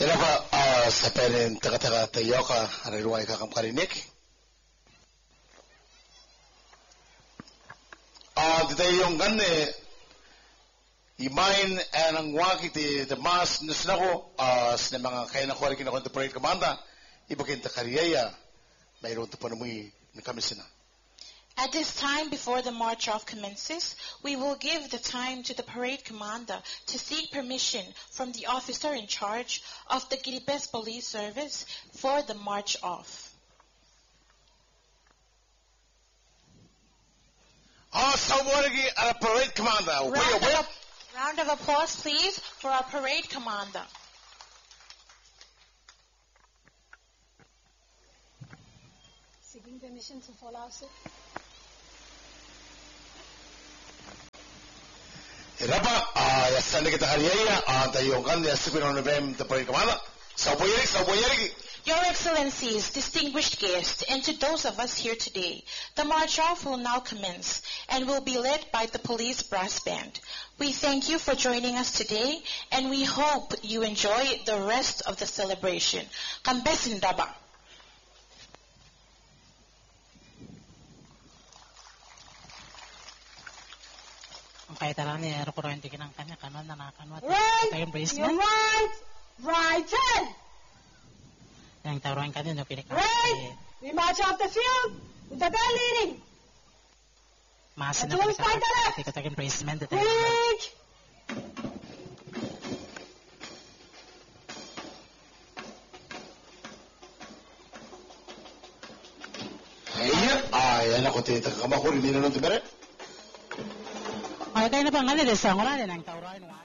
Ila ka sa penin taga-taga tayo ka hariruay ka kamkarinik. Dito yung gane imain ang waki ti mas nusnako sa mga kaya na kuwari kinakon ti parade commander ibakin ta kariyaya mayroon to panumuy na kami sina. At this time, before the march-off commences, we will give the time to the parade commander to seek permission from the officer in charge of the Kiribes Police Service for the march-off. Sawari our parade commander. Round of applause, please, for our parade commander. Seeking permission to follow, sir. Irapa, yasan kita kariyaya, tayo kan yasipin on November the parade commander. Sawari. Your Excellencies, distinguished guests, and to those of us here today, the march-off will now commence and will be led by the police brass band. We thank you for joining us today, and we hope you enjoy the rest of the celebration. Kambesin daba. Kaya tarani aeroporto kinang kanya kanon na nakanwat. Right, you're right turn. Yang taruhan kanya no pinik. Right, we march off the field with the bell leading. Mas na Tuwang fight na. Kita takin placement ito. Break. Yan ako tita kamakuri nila nung tibere. Ay, kaya na pa nga nila sa ngora ng taruhan.